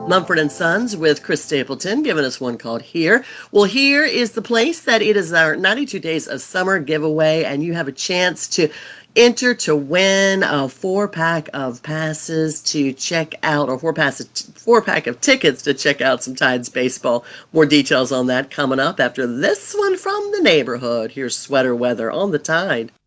Mumford and Sons with Chris Stapleton giving us one called Here. Well, here is the place that it is our 92 Days of Summer giveaway, and you have a chance to enter to win a 4-pack of passes to check out, or 4-pack of tickets to check out some Tides baseball. More details on that coming up after this one from the neighborhood. Here's Sweater Weather on the Tide.